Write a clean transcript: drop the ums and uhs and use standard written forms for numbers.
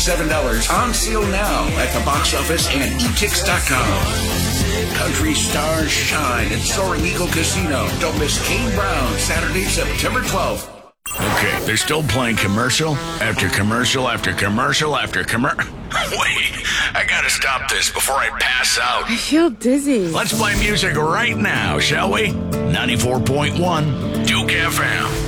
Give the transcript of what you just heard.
$47. On sale now at the box office and etix.com. Country stars shine at Soaring Eagle Casino. Don't miss Kane Brown, Saturday, September 12th. Okay, they're still playing commercial after commercial after commercial after commercial. Wait, I gotta stop this before I pass out. I feel dizzy. Let's play music right now, shall we? 94.1 Duke FM.